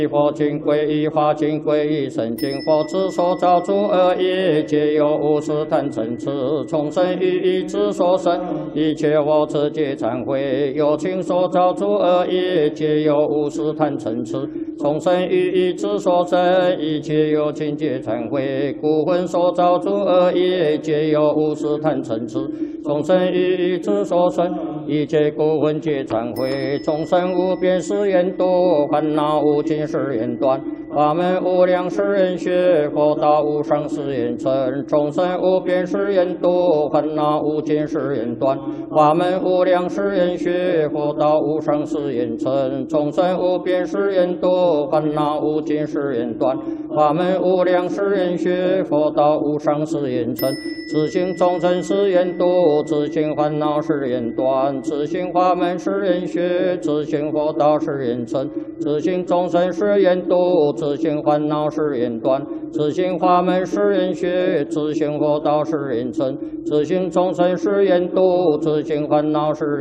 一佛经归一法经归一生经佛之所造诸恶业，皆由无始贪嗔痴从生于意之所生。一切我持皆忏悔，有情所造诸恶业，皆由无始贪嗔痴从生于意之所生。一切有情皆忏悔，故魂所造诸恶业，皆由无始贪嗔痴从生于意之所生。一切故魂皆忏悔，众生无边誓愿度，烦恼无尽誓愿断，法门无量誓愿学，佛道无上誓愿成。众生无边誓愿度，烦恼无尽誓愿断，法门无量誓愿学，佛道无上誓愿成。众生无边誓愿度，烦恼无尽誓愿断，法门无量誓愿学，佛道无上誓愿成。自性众生誓愿度，自性烦恼誓愿断，自性法门誓愿学，自性佛道誓愿成。自性众生誓愿度，自性烦恼誓愿断，自性法门誓愿学，自性佛道誓愿成。自性众生誓愿度，自性烦恼誓